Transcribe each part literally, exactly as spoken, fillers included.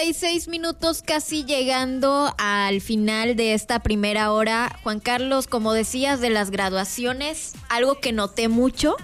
y seis minutos, casi llegando al final de esta primera hora. Juan Carlos, como decías de las graduaciones, algo que noté mucho,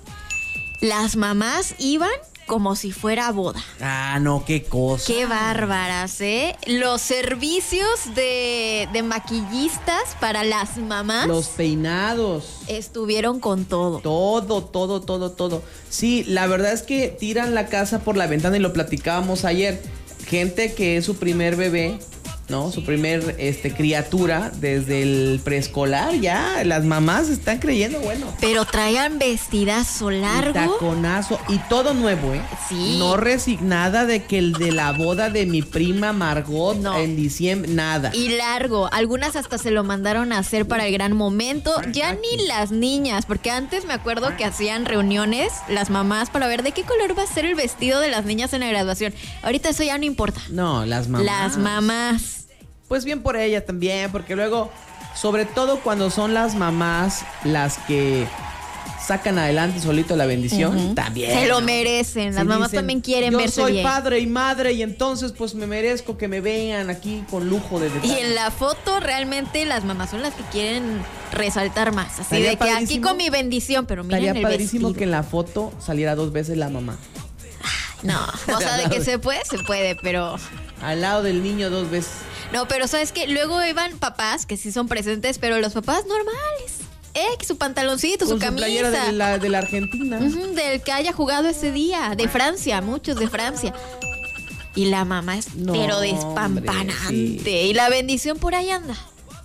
las mamás iban como si fuera boda. Ah, no, qué cosa. Qué bárbaras, ¿eh? Los servicios de, de maquillistas para las mamás. Los peinados. Estuvieron con todo. Todo, todo, todo, todo. Sí, la verdad es que tiran la casa por la ventana y lo platicábamos ayer. Gente que es su primer bebé, ¿no? Su primer este, criatura desde el preescolar, ya las mamás están creyendo, bueno. Pero traían vestidazo largo. Y taconazo y todo nuevo, ¿eh? Sí. No resignada de que el de la boda de mi prima Margot no. en diciembre, nada. Y largo, algunas hasta se lo mandaron a hacer para el gran momento. Ya ni las niñas, porque antes me acuerdo que hacían reuniones las mamás para ver de qué color va a ser el vestido de las niñas en la graduación. Ahorita eso ya no importa. No, las mamás. Las mamás. Pues bien por ellas también, porque luego, sobre todo cuando son las mamás las que sacan adelante solito la bendición, uh-huh. también. Se lo merecen, las Se mamás dicen, también quieren yo verse soy bien. padre y madre y entonces pues me merezco que me vean aquí con lujo de detalle. Y en la foto realmente las mamás son las que quieren resaltar más, así Estaría de que padrísimo, aquí con mi bendición, pero miren estaría el padrísimo vestido. que en la foto saliera dos veces la mamá. No, o sea, de que se puede, se puede, pero... Al lado del niño dos veces. No, pero ¿sabes qué? Luego iban papás, que sí son presentes, pero los papás normales. Eh, que su pantaloncito, con su camisa. Su playera de la, de la Argentina. Uh-huh, del que haya jugado ese día, de Francia, muchos de Francia. Y la mamá es no, pero despampanante. Hombre, sí. Y la bendición por ahí anda.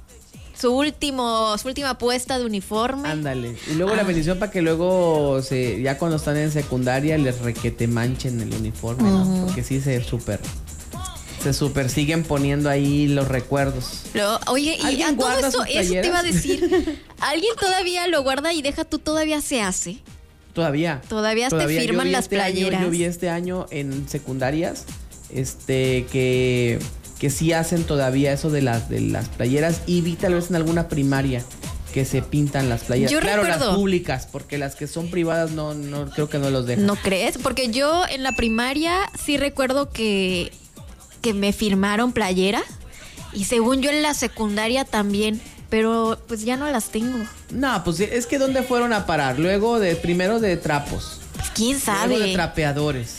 Su último, su última puesta de uniforme. Ándale. Y luego ah. la bendición para que luego se, ya cuando están en secundaria les requete manchen el uniforme, uh-huh. ¿no? Porque sí se súper, se súper siguen poniendo ahí los recuerdos. Lo, oye, y a todo eso, eso te iba a decir. ¿Alguien todavía lo guarda y deja tú todavía se hace? Todavía. Todavía, todavía te firman las este playeras. Año, yo vi este año en secundarias, este, que... que sí hacen todavía eso de las de las playeras y vi tal vez en alguna primaria que se pintan las playeras. Yo claro, recuerdo. Las públicas, porque las que son privadas no, no creo que no los dejan. ¿No crees? Porque yo en la primaria sí recuerdo que, que me firmaron playera y según yo en la secundaria también, pero pues ya no las tengo. No, pues es que ¿dónde fueron a parar? Luego de primero de trapos. Pues quién sabe. Luego de trapeadores.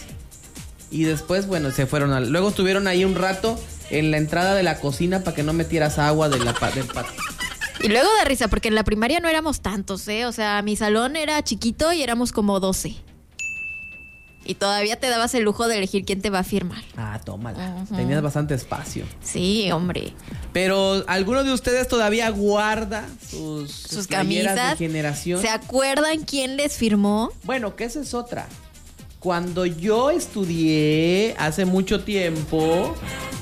Y después, bueno, se fueron a... Luego estuvieron ahí un rato en la entrada de la cocina para que no metieras agua de la, del patio. Y luego da risa, porque en la primaria no éramos tantos, ¿eh? O sea, mi salón era chiquito y éramos como doce. Y todavía te dabas el lujo de elegir quién te va a firmar. Ah, tómala. Uh-huh. Tenías bastante espacio. Sí, hombre. Pero, ¿alguno de ustedes todavía guarda sus, sus, sus playeras camisas de generación? ¿Se acuerdan quién les firmó? Bueno, que esa es otra. Cuando yo estudié hace mucho tiempo...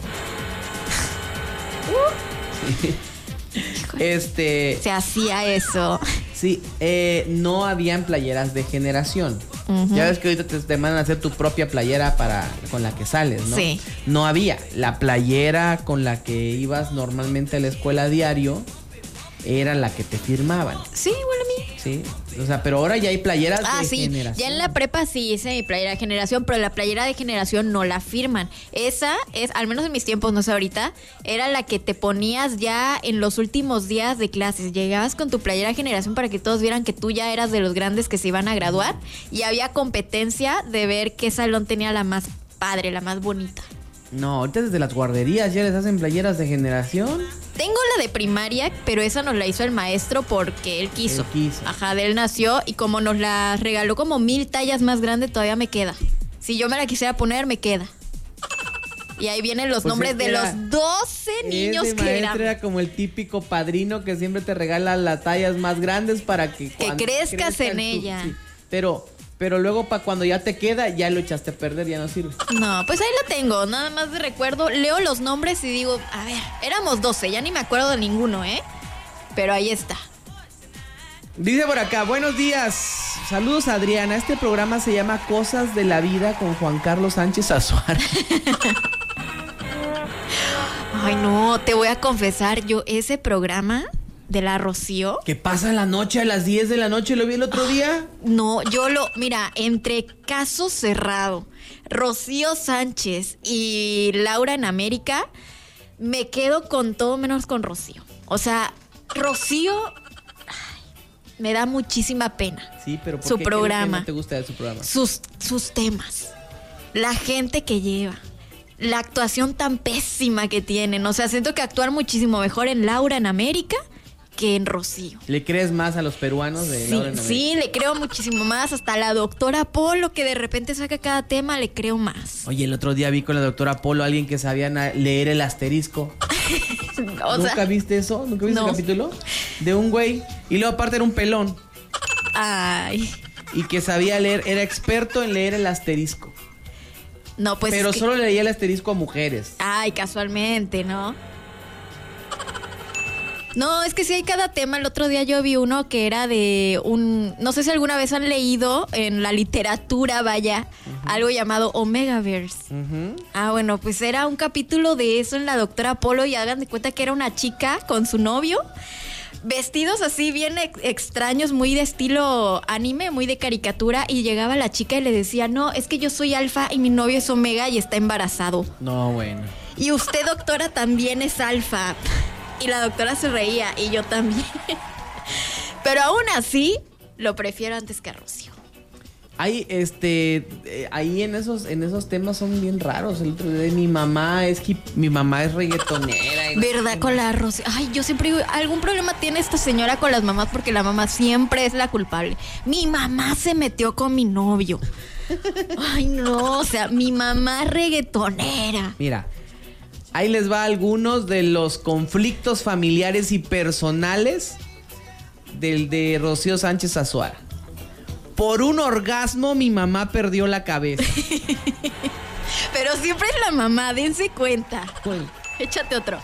Sí. Este... Se hacía eso. Sí, eh, no habían playeras de generación. Uh-huh. Ya ves que ahorita te, te mandan a hacer tu propia playera para con la que sales, ¿no? Sí. No había. La playera con la que ibas normalmente a la escuela a diario era la que te firmaban. Sí, igual a mí. Sí, o sea, pero ahora ya hay playeras ah, de sí. generación. Ya en la prepa sí hice mi playera de generación, pero la playera de generación no la firman. Esa es, al menos en mis tiempos, no sé ahorita, era la que te ponías ya en los últimos días de clases. Llegabas con tu playera de generación para que todos vieran que tú ya eras de los grandes que se iban a graduar y había competencia de ver qué salón tenía la más padre, la más bonita. No, ahorita desde las guarderías ya les hacen playeras de generación. Tengo la de primaria, pero esa nos la hizo el maestro porque él quiso. Él quiso. Ajá, de él nació y como nos la regaló como mil tallas más grande, todavía me queda. Si yo me la quisiera poner, me queda. Y ahí vienen los pues nombres de era, los doce niños ese que eran. Era como el típico padrino que siempre te regala las tallas más grandes para que... Que crezcas crezca en tu, ella. Sí, pero... Pero luego para cuando ya te queda, ya lo echaste a perder, ya no sirve. No, pues ahí la tengo, nada más de recuerdo. Leo los nombres y digo, a ver, éramos doce, ya ni me acuerdo de ninguno, ¿eh? Pero ahí está. Dice por acá, buenos días. Saludos a Adriana. Este programa se llama Cosas de la Vida con Juan Carlos Sánchez Azuara. Ay, no, te voy a confesar, yo ese programa de la Rocío. ¿Qué pasa en la noche a las diez de la noche? ¿Lo vi el otro día? No, yo lo, mira, entre Caso Cerrado, Rocío Sánchez y Laura en América, me quedo con todo menos con Rocío. O sea, Rocío, ay, me da muchísima pena. Sí, pero ¿por su qué programa, no te gusta de su programa? Sus, sus temas, la gente que lleva, la actuación tan pésima que tienen. O sea, siento que actúan muchísimo mejor en Laura en América que en Rocío. ¿Le crees más a los peruanos de Sí, Laura en América? sí, le creo muchísimo más. Hasta la doctora Polo, que de repente saca cada tema, le creo más. Oye, el otro día vi con la doctora Polo a alguien que sabía na- leer el asterisco. O ¿Nunca sea, viste eso? ¿Nunca viste no. el capítulo? De un güey. Y luego aparte era un pelón. ay, Y que sabía leer, era experto en leer el asterisco. no, pues pero es que- solo leía el asterisco a mujeres. Ay, casualmente, ¿no? No, es que sí hay cada tema. El otro día yo vi uno que era de un... No sé si alguna vez han leído en la literatura, vaya, uh-huh. algo llamado Omegaverse. Uh-huh. Ah, bueno, pues era un capítulo de eso en la doctora Polo y hagan de cuenta que era una chica con su novio, vestidos así bien ex- extraños, muy de estilo anime, muy de caricatura, y llegaba la chica y le decía, no, es que yo soy alfa y mi novio es omega y está embarazado. No, bueno. Y usted, doctora, también es alfa. Y la doctora se reía y yo también. Pero aún así, lo prefiero antes que a Rocío. Hay, este, eh, ahí en esos, en esos temas son bien raros. El otro día mi mamá es hip, mi mamá es reggaetonera. Y ¿verdad? no, Con la Rocío. Ay, yo siempre digo, algún problema tiene esta señora con las mamás porque la mamá siempre es la culpable. Mi mamá se metió con mi novio. Ay, no, o sea, mi mamá es reggaetonera. Mira, ahí les va algunos de los conflictos familiares y personales del de Rocío Sánchez Azuara. Por un orgasmo mi mamá perdió la cabeza. Pero siempre es la mamá, dense cuenta. Bueno, Échate otro.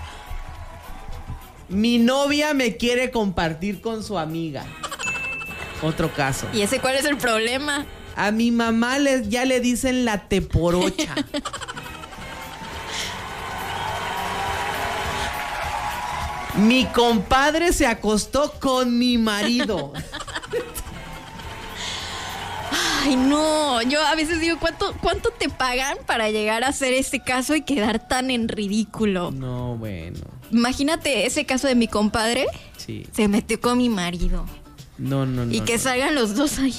mi novia me quiere compartir con su amiga. Otro caso. ¿Y ese cuál es el problema? A mi mamá le, ya le dicen la teporocha. Mi compadre se acostó con mi marido. Ay, no, yo a veces digo, ¿cuánto, cuánto te pagan para llegar a hacer este caso y quedar tan en ridículo? No, bueno. Imagínate ese caso de mi compadre. Sí. Se metió con mi marido. No, no, no. Y que no. salgan los dos ahí.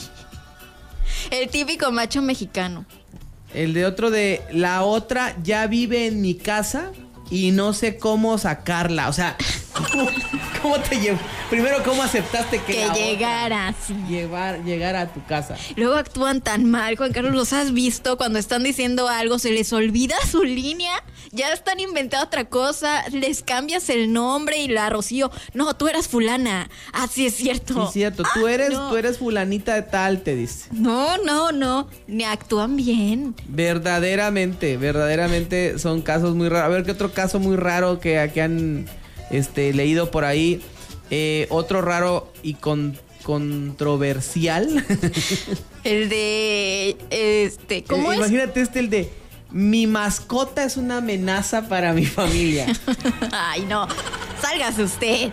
El típico macho mexicano. El de otro de la otra ya vive en mi casa y no sé cómo sacarla. O sea, ¿cómo, cómo te llevo? Primero, ¿cómo aceptaste que, Que la llegara, otra sí. llevar, llegara a tu casa? Luego actúan tan mal, Juan Carlos, ¿los has visto? Cuando están diciendo algo, se les olvida su línea, ya están inventando otra cosa, les cambias el nombre y la Rocío, no, tú eras fulana. Ah, sí, es cierto. Sí, cierto. Tú Ah, eres, no. tú eres fulanita de tal, te dice. No, no, no, ni actúan bien. Verdaderamente, verdaderamente son casos muy raros. A ver, ¿qué otro caso muy raro que, que han este, leído por ahí? Eh, otro raro y con, controversial. El de, este, ¿cómo eh, es? Imagínate este, el de mi mascota es una amenaza para mi familia. Ay, no, sálgase usted.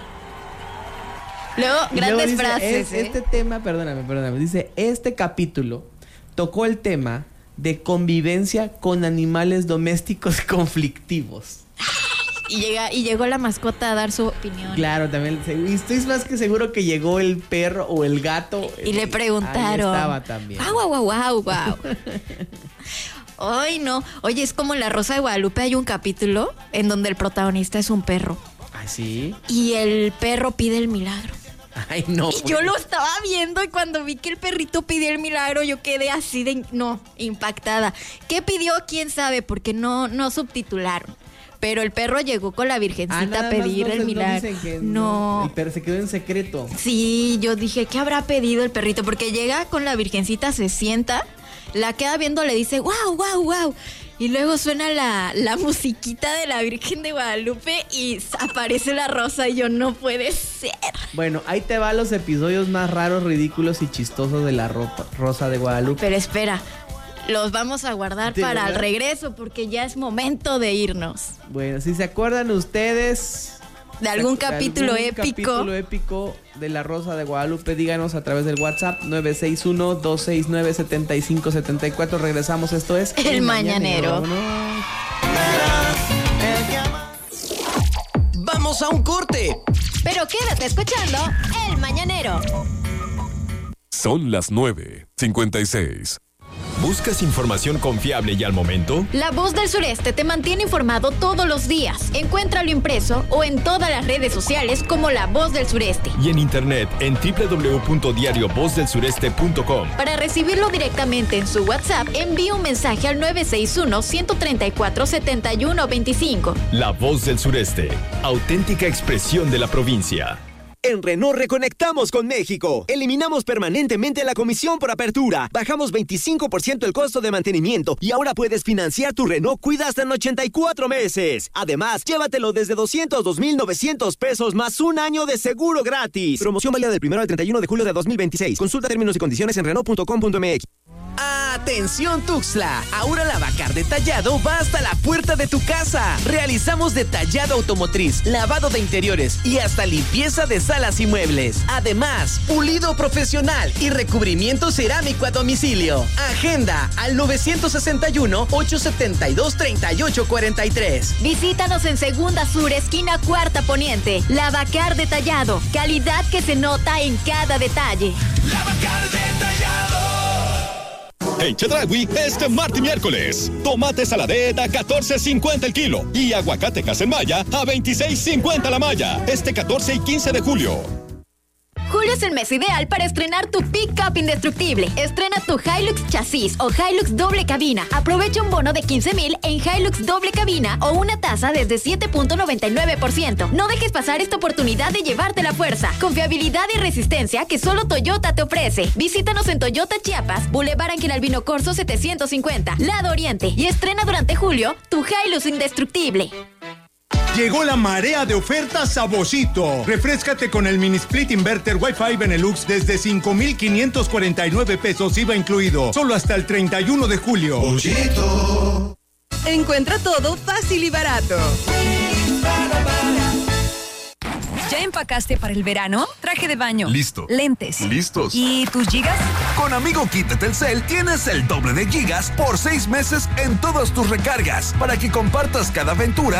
Luego, Y grandes luego dice, frases. es- ¿eh? Este tema, perdóname, perdóname. Dice, este capítulo tocó el tema de convivencia con animales domésticos conflictivos. Y, llega, y llegó la mascota a dar su opinión. Claro, también. Y estoy más que seguro que llegó el perro o el gato. Y le preguntaron. Ahí estaba también. Guau, guau, guau, guau. Ay, no. Oye, es como en La Rosa de Guadalupe hay un capítulo en donde el protagonista es un perro. ¿Ah, sí? Y el perro pide el milagro. Ay, no. Y yo lo estaba viendo y cuando vi que el perrito pidió el milagro, yo quedé así de... No, impactada. ¿Qué pidió? ¿Quién sabe? Porque no, no subtitularon. Pero el perro llegó con la virgencita Ah, a nada más pedir no el se- milagro. No, dicen que No. El perro se quedó en secreto. Sí, yo dije, ¿qué habrá pedido el perrito? Porque llega con la virgencita, se sienta, la queda viendo, le dice, wow, wow, wow. Y luego suena la, la musiquita de la Virgen de Guadalupe y aparece la rosa y yo, no puede ser. Bueno, ahí te van los episodios más raros, ridículos y chistosos de la ropa, Rosa de Guadalupe. Pero espera, los vamos a guardar ¿De para el verdad? regreso porque ya es momento de irnos. Bueno, si se acuerdan ustedes De algún capítulo de algún épico. capítulo épico de La Rosa de Guadalupe, díganos a través del WhatsApp nueve seis uno, dos seis nueve, siete cinco siete cuatro. Regresamos, esto es El, El Mañanero. Mañanero. Vamos a un corte. Pero quédate escuchando El Mañanero. Son las nueve cincuenta y seis. ¿Buscas información confiable y al momento? La Voz del Sureste te mantiene informado todos los días. Encuéntralo impreso o en todas las redes sociales como La Voz del Sureste. Y en internet en doble u doble u doble u punto diario voz del sureste punto com. Para recibirlo directamente en su WhatsApp, envía un mensaje al nueve seis uno, uno tres cuatro, siete uno dos cinco. La Voz del Sureste, auténtica expresión de la provincia. En Renault reconectamos con México. Eliminamos permanentemente la comisión por apertura. Bajamos veinticinco por ciento el costo de mantenimiento y ahora puedes financiar tu Renault Kwid hasta en ochenta y cuatro meses. Además, llévatelo desde doscientos dos mil novecientos pesos más un año de seguro gratis. Promoción válida del primero al treinta y uno de julio de dos mil veintiséis. Consulta términos y condiciones en renault punto com punto m x. ¡Atención Tuxtla! Ahora Lavacar Detallado va hasta la puerta de tu casa. Realizamos detallado automotriz, lavado de interiores y hasta limpieza de salas y muebles. Además, pulido profesional y recubrimiento cerámico a domicilio. Agenda al nueve seis uno, ocho siete dos, tres ocho cuatro tres. Visítanos en Segunda Sur, esquina Cuarta Poniente. Lavacar Detallado. Calidad que se nota en cada detalle. Lavacar Detallado. En Chedraui, este martes y miércoles, tomate saladet a catorce cincuenta el kilo y aguacate Casenmaya a veintiséis cincuenta la malla, este catorce y quince de julio. Julio es el mes ideal para estrenar tu pick-up indestructible. Estrena tu Hilux chasis o Hilux doble cabina. Aprovecha un bono de quince mil en Hilux doble cabina o una tasa desde siete punto noventa y nueve por ciento. No dejes pasar esta oportunidad de llevarte la fuerza, confiabilidad y resistencia que solo Toyota te ofrece. Visítanos en Toyota Chiapas, Boulevard Ángel Albino Corzo setecientos cincuenta, Lado Oriente, y estrena durante julio tu Hilux indestructible. Llegó la marea de ofertas a Boschito. Refréscate con el mini split inverter Wi-Fi Benelux desde cinco mil quinientos cuarenta y nueve pesos I V A incluido. Solo hasta el treinta y uno de julio. Boschito. Encuentra todo fácil y barato. ¿Ya empacaste para el verano? Traje de baño. Listo. Lentes. Listos. ¿Y tus gigas? Con Amigo Kit de Telcel tienes el doble de gigas por seis meses en todas tus recargas para que compartas cada aventura